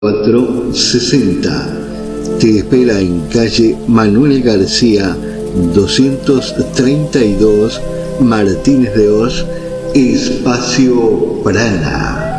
460. Te espera en calle Manuel García 232, Martínez de Oz, Espacio Prana.